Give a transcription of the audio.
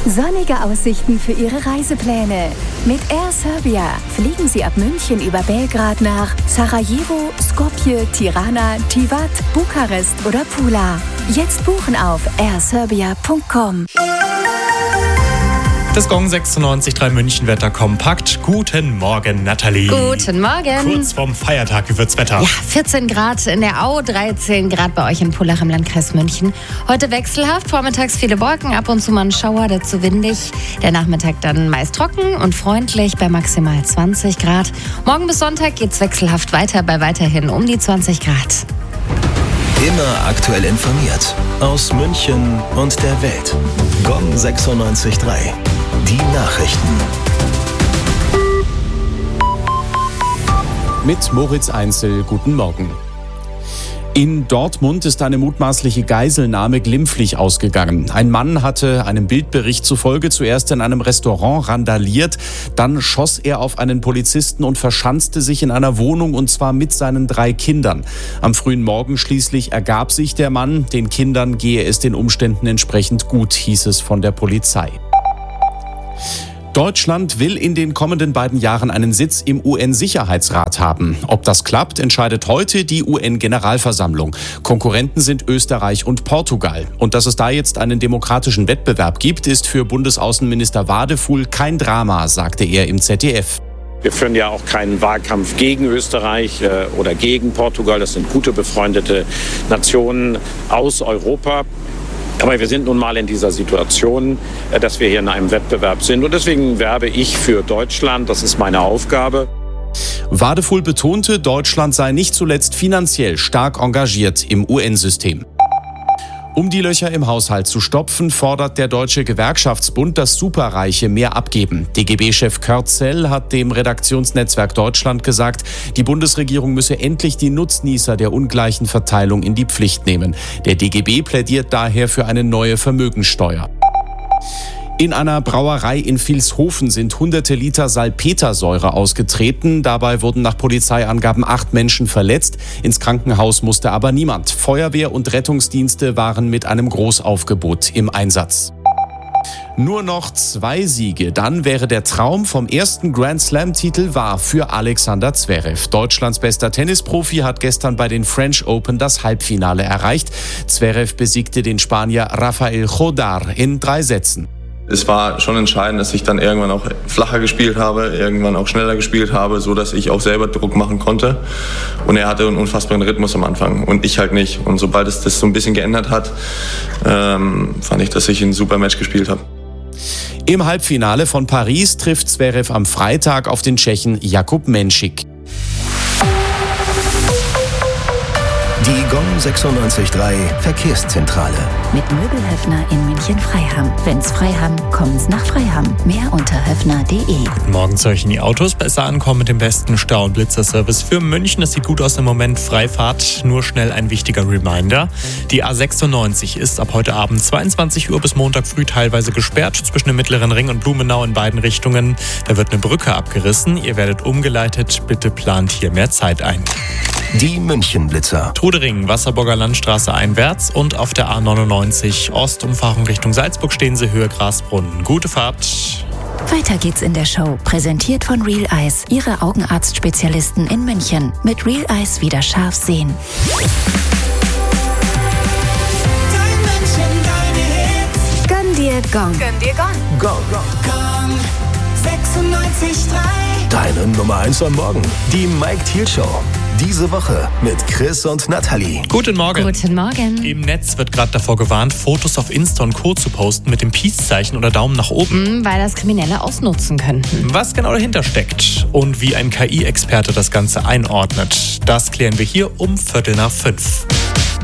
Sonnige Aussichten für Ihre Reisepläne. Mit Air Serbia fliegen Sie ab München über Belgrad nach Sarajevo, Skopje, Tirana, Tivat, Bukarest oder Pula. Jetzt buchen auf airserbia.com. Das Gong 96.3 München-Wetter kompakt. Guten Morgen, Nathalie. Guten Morgen. Kurz vorm Feiertag, wie wird's Wetter? Ja, 14 Grad in der Au, 13 Grad bei euch in Pullach im Landkreis München. Heute wechselhaft, vormittags viele Wolken, ab und zu mal ein Schauer, dazu windig. Der Nachmittag dann meist trocken und freundlich bei maximal 20 Grad. Morgen bis Sonntag geht's wechselhaft weiter bei weiterhin um die 20 Grad. Immer aktuell informiert. Aus München und der Welt. Gong 96.3. Die Nachrichten. Mit Moritz Einzel, guten Morgen. In Dortmund ist eine mutmaßliche Geiselnahme glimpflich ausgegangen. Ein Mann hatte einem Bildbericht zufolge zuerst in einem Restaurant randaliert, dann schoss er auf einen Polizisten und verschanzte sich in einer Wohnung, und zwar mit seinen 3 Kindern. Am frühen Morgen schließlich ergab sich der Mann. Den Kindern gehe es den Umständen entsprechend gut, hieß es von der Polizei. Deutschland will in den kommenden beiden Jahren einen Sitz im UN-Sicherheitsrat haben. Ob das klappt, entscheidet heute die UN-Generalversammlung. Konkurrenten sind Österreich und Portugal. Und dass es da jetzt einen demokratischen Wettbewerb gibt, ist für Bundesaußenminister Wadefuhl kein Drama, sagte er im ZDF. Wir führen ja auch keinen Wahlkampf gegen Österreich oder gegen Portugal. Das sind gute, befreundete Nationen aus Europa. Aber wir sind nun mal in dieser Situation, dass wir hier in einem Wettbewerb sind. Und deswegen werbe ich für Deutschland. Das ist meine Aufgabe. Wadefuhl betonte, Deutschland sei nicht zuletzt finanziell stark engagiert im UN-System. Um die Löcher im Haushalt zu stopfen, fordert der Deutsche Gewerkschaftsbund, dass Superreiche mehr abgeben. DGB-Chef Kurt Zell hat dem Redaktionsnetzwerk Deutschland gesagt, die Bundesregierung müsse endlich die Nutznießer der ungleichen Verteilung in die Pflicht nehmen. Der DGB plädiert daher für eine neue Vermögensteuer. In einer Brauerei in Vilshofen sind hunderte Liter Salpetersäure ausgetreten. Dabei wurden nach Polizeiangaben 8 Menschen verletzt. Ins Krankenhaus musste aber niemand. Feuerwehr und Rettungsdienste waren mit einem Großaufgebot im Einsatz. Nur noch 2 Siege, dann wäre der Traum vom ersten Grand-Slam-Titel wahr für Alexander Zverev. Deutschlands bester Tennisprofi hat gestern bei den French Open das Halbfinale erreicht. Zverev besiegte den Spanier Rafael Jodar in 3 Sätzen. Es war schon entscheidend, dass ich dann irgendwann auch flacher gespielt habe, irgendwann auch schneller gespielt habe, so dass ich auch selber Druck machen konnte. Und er hatte einen unfassbaren Rhythmus am Anfang und ich halt nicht. Und sobald es das so ein bisschen geändert hat, fand ich, dass ich ein super Match gespielt habe. Im Halbfinale von Paris trifft Zverev am Freitag auf den Tschechen Jakub Menšík. Die Gong 96.3 Verkehrszentrale. Mit Möbelhöfner in München-Freiham. Wenn's Freiham, kommen's nach Freiham. Mehr unter höfner.de. Guten Morgen, soll ich in die Autos besser ankommen mit dem besten Stau- und Blitzerservice für München. Das sieht gut aus im Moment. Freifahrt, nur schnell ein wichtiger Reminder. Die A96 ist ab heute Abend 22 Uhr bis Montag früh teilweise gesperrt zwischen dem Mittleren Ring und Blumenau in beiden Richtungen. Da wird eine Brücke abgerissen. Ihr werdet umgeleitet. Bitte plant hier mehr Zeit ein. Die München-Blitzer. Trudering, Wasserburger Landstraße einwärts und auf der A99 Ostumfahrung Richtung Salzburg stehen Sie Höhe Grasbrunnen. Gute Fahrt. Weiter geht's in der Show. Präsentiert von Real Eyes, Ihre Augenarztspezialisten in München. Mit Real Eyes wieder scharf sehen. Gönn dir Gong. Gönn dir Gong. Gong. Gong 96.3. Deine Nummer 1 am Morgen. Die Mike Thiel Show. Diese Woche mit Chris und Nathalie. Guten Morgen. Guten Morgen. Im Netz wird gerade davor gewarnt, Fotos auf Insta und Co. zu posten mit dem Peace-Zeichen oder Daumen nach oben. Weil das Kriminelle ausnutzen könnten. Was genau dahinter steckt und wie ein KI-Experte das Ganze einordnet, das klären wir hier um 4:45.